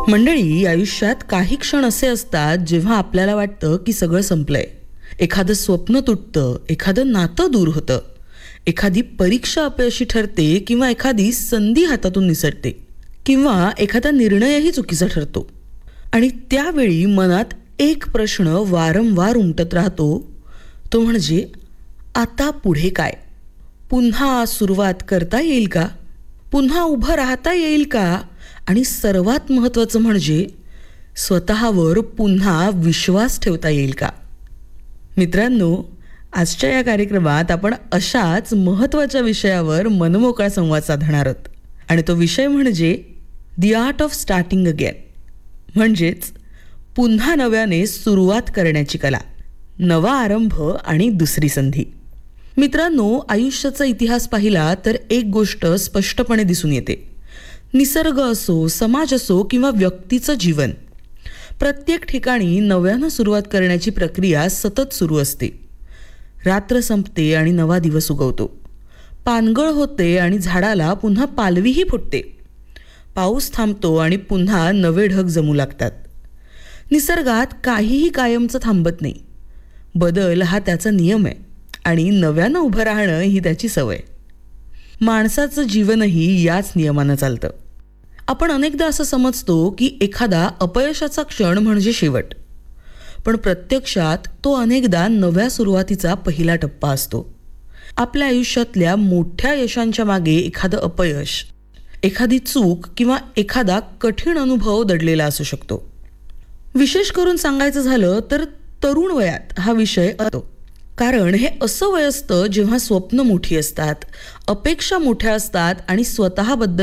मंडळी, आयुष्यात काही क्षण असे असतात जेव्हा आपल्याला वाटतं की सगळं संपलंय. एखादं स्वप्न तुटतं, एखादं नातं दूर होतं, एखादी परीक्षा अपयशी ठरते किंवा एखादी संधी हातातून निसटते किंवा एखादा निर्णयही चुकीचा ठरतो. आणि त्यावेळी मनात एक प्रश्न वारंवार उमटत राहतो, तो म्हणजे आता पुढे काय? पुन्हा सुरुवात करता येईल का? पुन्हा उभं राहता येईल का? आणि सर्वात महत्त्वाचं म्हणजे स्वतःवर पुन्हा विश्वास ठेवता येईल का? मित्रांनो, आजच्या या कार्यक्रमात आपण अशाच महत्त्वाच्या विषयावर मनमोकळा संवाद साधणार आहोत. आणि तो विषय म्हणजे the art of starting again, म्हणजेच पुन्हा नव्याने सुरुवात करण्याची कला, नवा आरंभ आणि दुसरी संधी. मित्रांनो, आयुष्याचा इतिहास पाहिला तर एक गोष्ट स्पष्टपणे दिसून येते. निसर्ग असो, समाज असो किंवा व्यक्तीचं जीवन, प्रत्येक ठिकाणी नव्यानं सुरुवात करण्याची प्रक्रिया सतत सुरू असते. रात्र संपते आणि नवा दिवस उगवतो. पानगळ होते आणि झाडाला पुन्हा पालवीही फुटते. पाऊस थांबतो आणि पुन्हा नवे ढग जमू लागतात. निसर्गात काहीही कायमचं थांबत नाही. बदल हा त्याचा नियम आहे आणि नव्यानं उभं राहणं ही त्याची सवय. माणसाचं जीवनही याच नियमानं चालतं. आपण अनेकदा असं समजतो की एखादा अपयशाचा क्षण म्हणजे शेवट, पण प्रत्यक्षात तो अनेकदा नव्या सुरुवातीचा पहिला टप्पा असतो. आपल्या आयुष्यातल्या मोठ्या यशांच्या मागे एखादं अपयश, एखादी चूक किंवा एखादा कठीण अनुभव दडलेला असू शकतो. विशेष करून सांगायचं झालं तर तरुण वयात हा विषय असतो. कारण हे असं वय असतं जेव्हा स्वप्न मोठी असतात, अपेक्षा मोठ्या असतात आणि स्वतःबद्दल